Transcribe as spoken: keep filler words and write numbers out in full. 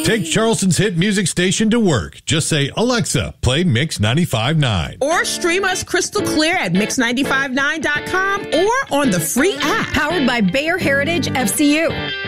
Take Charleston's hit music station to work. Just say, Alexa, play Mix ninety-five point nine. Or stream us crystal clear at mix ninety-five nine dot com or on the free app. Powered by Bayer Heritage F C U.